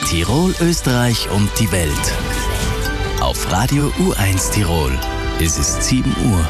Tirol, Österreich und die Welt. Auf Radio U1 Tirol. Es ist 7 Uhr.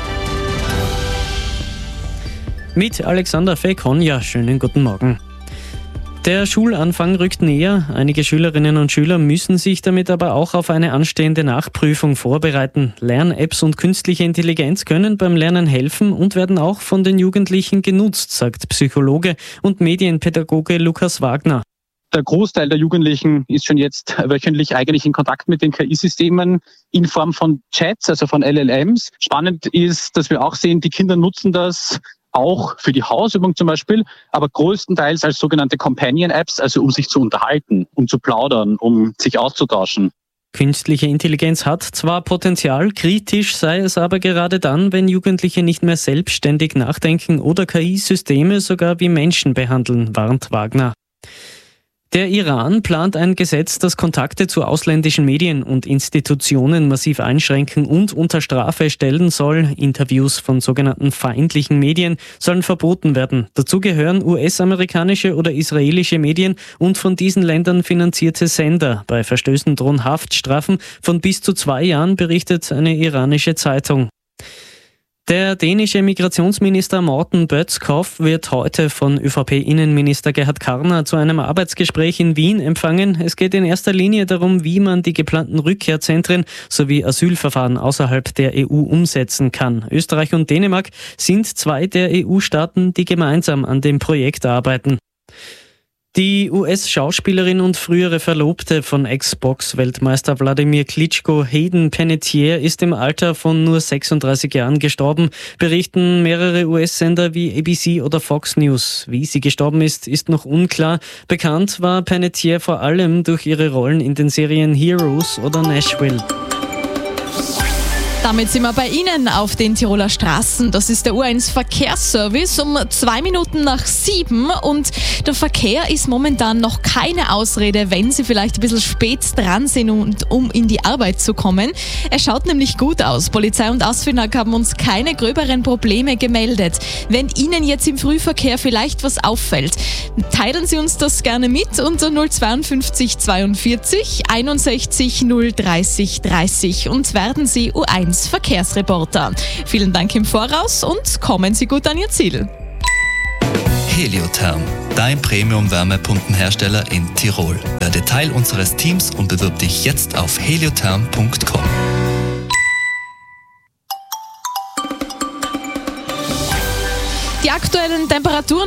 Mit Alexander Fekonja, schönen guten Morgen. Der Schulanfang rückt näher. Einige Schülerinnen und Schüler müssen sich damit aber auch auf eine anstehende Nachprüfung vorbereiten. Lern-Apps und künstliche Intelligenz können beim Lernen helfen und werden auch von den Jugendlichen genutzt, sagt Psychologe und Medienpädagoge Lukas Wagner. Der Großteil der Jugendlichen ist schon jetzt wöchentlich eigentlich in Kontakt mit den KI-Systemen in Form von Chats, also von LLMs. Spannend ist, dass wir auch sehen, die Kinder nutzen das auch für die Hausübung zum Beispiel, aber größtenteils als sogenannte Companion-Apps, also um sich zu unterhalten, um zu plaudern, um sich auszutauschen. Künstliche Intelligenz hat zwar Potenzial, kritisch sei es aber gerade dann, wenn Jugendliche nicht mehr selbstständig nachdenken oder KI-Systeme sogar wie Menschen behandeln, warnt Wagner. Der Iran plant ein Gesetz, das Kontakte zu ausländischen Medien und Institutionen massiv einschränken und unter Strafe stellen soll. Interviews von sogenannten feindlichen Medien sollen verboten werden. Dazu gehören US-amerikanische oder israelische Medien und von diesen Ländern finanzierte Sender. Bei Verstößen drohen Haftstrafen von bis zu 2 Jahren, berichtet eine iranische Zeitung. Der dänische Migrationsminister Morten Bødskov wird heute von ÖVP-Innenminister Gerhard Karner zu einem Arbeitsgespräch in Wien empfangen. Es geht in erster Linie darum, wie man die geplanten Rückkehrzentren sowie Asylverfahren außerhalb der EU umsetzen kann. Österreich und Dänemark sind 2 der EU-Staaten, die gemeinsam an dem Projekt arbeiten. Die US-Schauspielerin und frühere Verlobte von Ex-Box-Weltmeister Wladimir Klitschko, Hayden Panettiere, ist im Alter von nur 36 Jahren gestorben, berichten mehrere US-Sender wie ABC oder Fox News. Wie sie gestorben ist, ist noch unklar. Bekannt war Panettiere vor allem durch ihre Rollen in den Serien Heroes oder Nashville. Damit sind wir bei Ihnen auf den Tiroler Straßen. Das ist der U1 Verkehrsservice um 2 Minuten nach 7 und der Verkehr ist momentan noch keine Ausrede, wenn Sie vielleicht ein bisschen spät dran sind und um in die Arbeit zu kommen. Es schaut nämlich gut aus. Polizei und ASFINAG haben uns keine gröberen Probleme gemeldet. Wenn Ihnen jetzt im Frühverkehr vielleicht was auffällt, teilen Sie uns das gerne mit unter 052 42 61 030 30 und werden Sie U1 Verkehrsreporter. Vielen Dank im Voraus und kommen Sie gut an Ihr Ziel. Heliotherm, dein Premium-Wärmepumpenhersteller in Tirol. Werde Teil unseres Teams und bewirb dich jetzt auf heliotherm.com. Die aktuellen Temperaturen